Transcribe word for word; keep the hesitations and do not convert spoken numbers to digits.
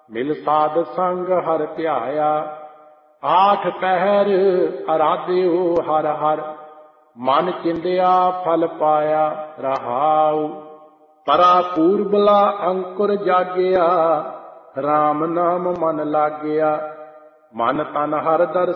ਮਿਲ ਸਾਧ ਸੰਗ ਹਰਿ ਧਿਆਇਆ। ਆਠ ਪਹਿਰ ਅਰਾਧਿਓ ਹਰ ਹਰ, ਮਨ ਚਿੰਦਿਆ ਫਲ ਪਾਇਆ ਰਹਾਉ। ਪਰਾ ਪੂਰਬਲਾ ਅੰਕੁਰ ਜਾਗਿਆ, ਰਾਮ ਨਾਮ ਮਨ ਲਾਗਿਆ। ਮਨ ਤਨ ਹਰ ਦਰਸ਼ਨ